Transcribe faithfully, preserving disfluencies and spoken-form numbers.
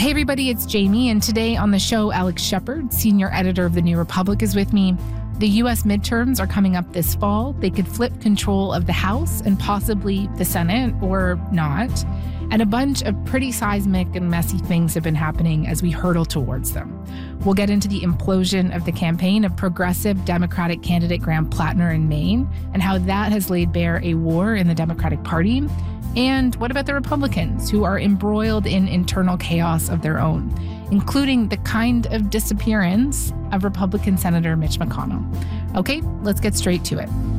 Hey everybody, it's Jamie, and today on the show, Alex Shepard, senior editor of The New Republic, is with me. The U S midterms are coming up this fall. They could flip control of the House and possibly the Senate, or not. And a bunch of pretty seismic and messy things have been happening as we hurtle towards them. We'll get into the implosion of the campaign of progressive Democratic candidate Graham Plattner in Maine and how that has laid bare a war in the Democratic Party. And what about the Republicans, who are embroiled in internal chaos of their own, including the kind of disappearance of Republican Senator Mitch McConnell? Okay, let's get straight to it.